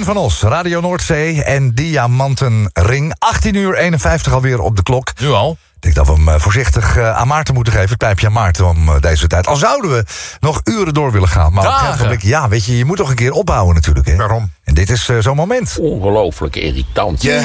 Wim van Os, Radio Noordzee en Diamantenring. 18:51 alweer op de klok. Nu al? Ik denk dat we hem voorzichtig aan Maarten moeten geven. Het pijpje aan Maarten om deze tijd. Al zouden we nog uren door willen gaan. Maar op een gegeven moment, ja, weet je moet toch een keer opbouwen natuurlijk. Hè? Waarom? En dit is zo'n moment. Ongelooflijk irritant.